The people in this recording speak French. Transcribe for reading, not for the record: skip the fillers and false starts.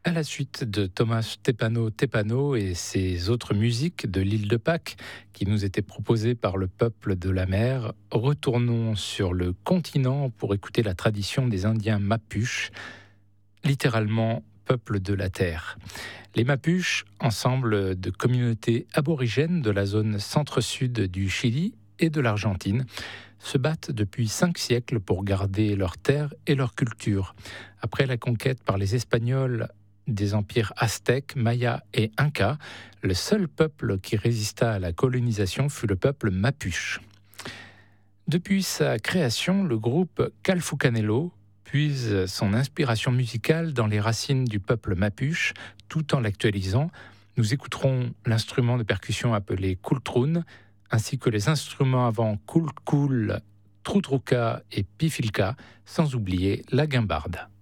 À la suite de Thomas Tepano et ses autres musiques de l'île de Pâques qui nous étaient proposées par le peuple de la mer, retournons sur le continent pour écouter la tradition des Indiens Mapuches, littéralement peuple de la terre. Les Mapuches, ensemble de communautés aborigènes de la zone centre-sud du Chili et de l'Argentine, se battent depuis 5 siècles pour garder leur terre et leur culture. Après la conquête par les Espagnols des empires aztèques, mayas et incas, le seul peuple qui résista à la colonisation fut le peuple mapuche. Depuis sa création, le groupe Calfucanelo puise son inspiration musicale dans les racines du peuple mapuche, tout en l'actualisant. Nous écouterons l'instrument de percussion appelé kultrun, ainsi que les instruments avant kulkul, trutruka et pifilka, sans oublier la guimbarde.